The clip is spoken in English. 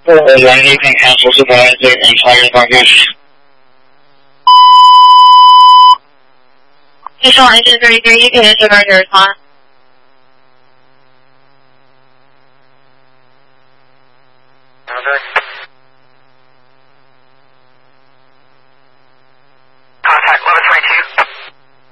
Landing can cancel supervisor and fire department. Visual engine 33, you can enter your response. Okay.